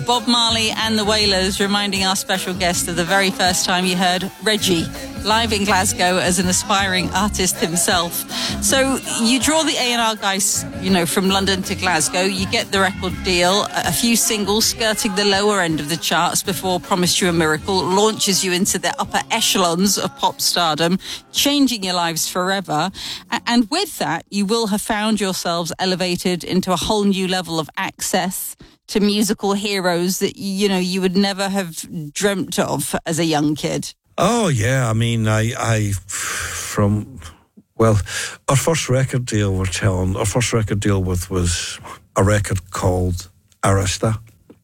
Bob Marley and the Wailers, reminding our special guest of the very first time you heard Reggie live in Glasgow as an aspiring artist himself. So you draw the A&R guys, from London to Glasgow. You get the record deal, a few singles skirting the lower end of the charts before Promised You a Miracle launches you into the upper echelons of pop stardom, changing your lives forever. And with that, you will have found yourselves elevated into a whole new level of access to musical heroes that, you would never have dreamt of as a young kid. Oh, yeah. I mean, our first record deal was a record called Arista.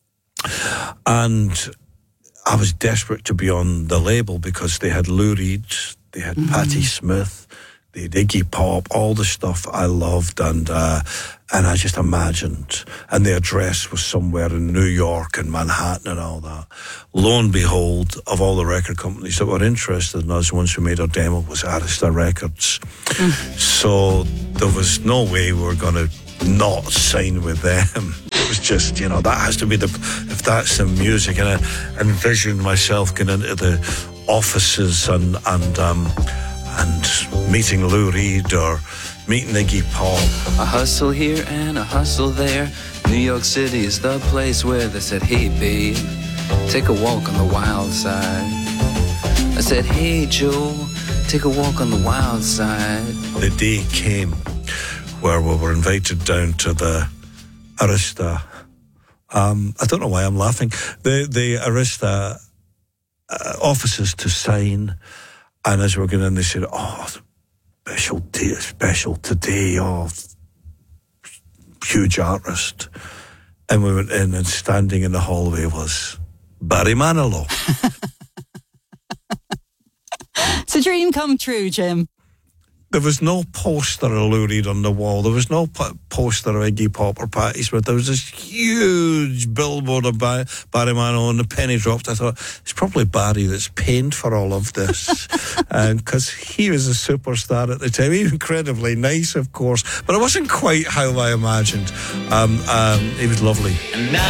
And I was desperate to be on the label because they had Lou Reed, they had Patti Smith, they had Iggy Pop, all the stuff I loved, and I just imagined, and the address was somewhere in New York and Manhattan and all that. Lo and behold, of all the record companies that were interested in us once we made our demo was Arista Records. So there was no way we were going to not sign with them. It was just, that has to be if that's the music. And I envisioned myself getting into the offices and meeting Lou Reed or meeting Iggy Pop. A hustle here and a hustle there. New York City is the place where they said, hey babe, take a walk on the wild side. I said, hey Joe, take a walk on the wild side. The day came where we were invited down to the Arista. I don't know why I'm laughing. The Arista offices to sign. And as we were going in, they said, special today, huge artist. And we went in, and standing in the hallway was Barry Manilow. It's a dream come true, Jim. There was no poster of Lou Reed on the wall. There was no poster of Iggy Pop or Patti Smith. There was this huge billboard of Barry Manilow, and the penny dropped. I thought, it's probably Barry that's paying for all of this. Because he was a superstar at the time. He was incredibly nice, of course. But it wasn't quite how I imagined. He was lovely. And now